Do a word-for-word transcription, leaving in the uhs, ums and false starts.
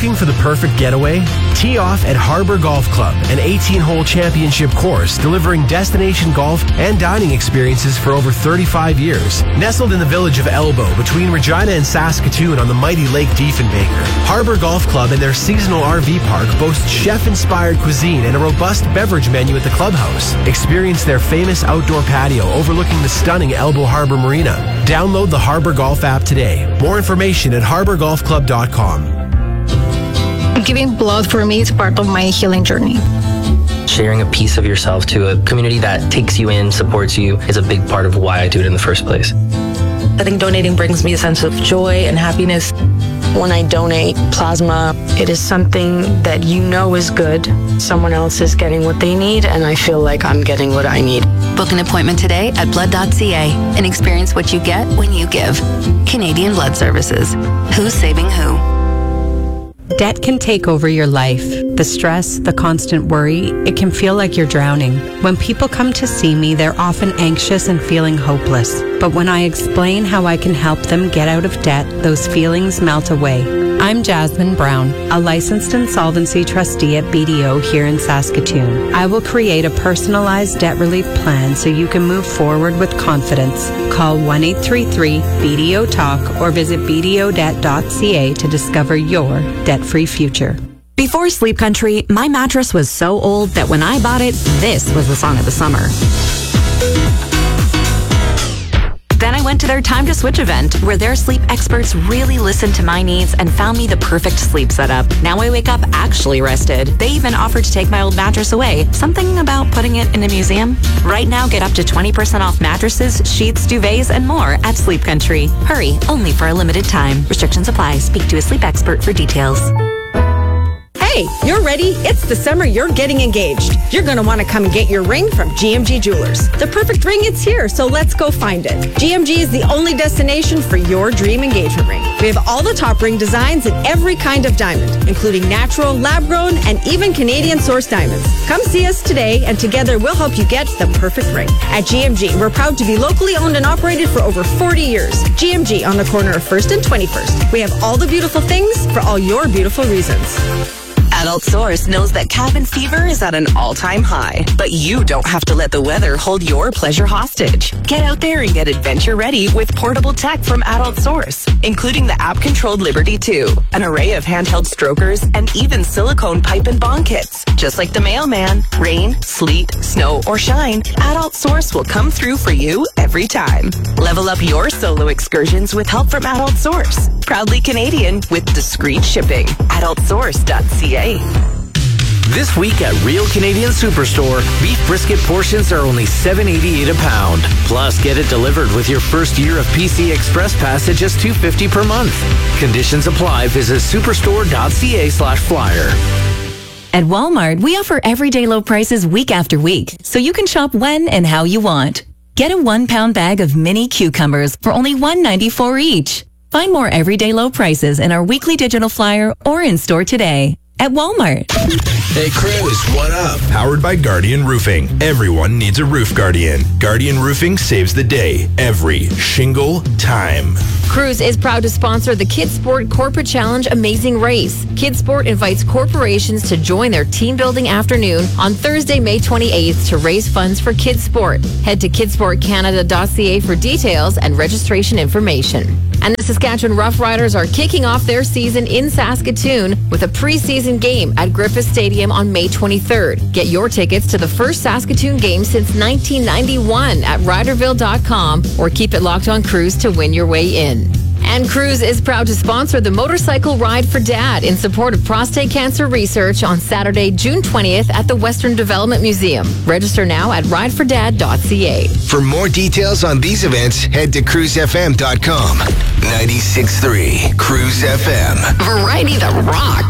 Looking for the perfect getaway? Tee off at Harbor Golf Club, an eighteen-hole championship course delivering destination golf and dining experiences for over thirty-five years. Nestled in the village of Elbow between Regina and Saskatoon on the mighty Lake Diefenbaker, Harbor Golf Club and their seasonal R V park boast chef-inspired cuisine and a robust beverage menu at the clubhouse. Experience their famous outdoor patio overlooking the stunning Elbow Harbor Marina. Download the Harbor Golf app today. More information at harbor golf club dot com. Giving blood for me is part of my healing journey. Sharing a piece of yourself to a community that takes you in, supports you, is a big part of why I do it in the first place. I think donating brings me a sense of joy and happiness. When I donate plasma, it is something that you know is good. Someone else is getting what they need, and I feel like I'm getting what I need. Book an appointment today at blood dot c a and experience what you get when you give. Canadian Blood Services. Who's saving who? Debt can take over your life. The stress, the constant worry, it can feel like you're drowning. When people come to see me, they're often anxious and feeling hopeless. But when I explain how I can help them get out of debt, those feelings melt away. I'm Jasmine Brown, a licensed insolvency trustee at B D O here in Saskatoon. I will create a personalized debt relief plan so you can move forward with confidence. Call one eight three three B D O talk or visit b d o debt dot c a to discover your debt-free future. Before Sleep Country, my mattress was so old that when I bought it, this was the song of the summer. Then I went to their Time to Switch event, where their sleep experts really listened to my needs and found me the perfect sleep setup. Now I wake up actually rested. They even offered to take my old mattress away. Something about putting it in a museum? Right now, get up to twenty percent off mattresses, sheets, duvets, and more at Sleep Country. Hurry, only for a limited time. Restrictions apply. Speak to a sleep expert for details. Hey, you're ready? It's the summer you're getting engaged. You're going to want to come and get your ring from G M G Jewelers. The perfect ring, it's here, so let's go find it. G M G is the only destination for your dream engagement ring. We have all the top ring designs in every kind of diamond, including natural, lab-grown, and even Canadian-sourced diamonds. Come see us today, and together we'll help you get the perfect ring. At G M G, we're proud to be locally owned and operated for over forty years. G M G on the corner of first and twenty-first. We have all the beautiful things for all your beautiful reasons. Adult Source knows that cabin fever is at an all-time high, but you don't have to let the weather hold your pleasure hostage. Get out there and get adventure ready with portable tech from Adult Source, including the app-controlled Liberty two, an array of handheld strokers, and even silicone pipe and bond kits. Just like the mailman, rain, sleet, snow, or shine, Adult Source will come through for you every time. Level up your solo excursions with help from Adult Source. Proudly Canadian with discreet shipping. adult source dot c a. This week at Real Canadian Superstore, beef brisket portions are only seven eighty-eight a pound. Plus, get it delivered with your first year of P C Express Pass at just two fifty per month. Conditions apply. Visit superstore dot c a slash flyer. At Walmart, we offer everyday low prices week after week, so you can shop when and how you want. Get a one-pound bag of mini cucumbers for only one ninety-four each. Find more everyday low prices in our weekly digital flyer or in store today at Walmart. Hey, Cruz, what up? Powered by Guardian Roofing. Everyone needs a roof guardian. Guardian Roofing saves the day every shingle time. Cruise is proud to sponsor the Kids Sport Corporate Challenge Amazing Race. Kids Sport invites corporations to join their team building afternoon on Thursday, May twenty-eighth to raise funds for Kids Sport. Head to kids sport canada dot c a for details and registration information. And the Saskatchewan Roughriders are kicking off their season in Saskatoon with a preseason game at Griffith Stadium on May twenty-third. Get your tickets to the first Saskatoon game since nineteen ninety-one at riderville dot com or keep it locked on Cruise to win your way in. And Cruise is proud to sponsor the Motorcycle Ride for Dad in support of prostate cancer research on Saturday, June twentieth at the Western Development Museum. Register now at ride for dad dot c a. For more details on these events, head to cruise f m dot com. ninety-six point three Cruise F M. Variety that rocks.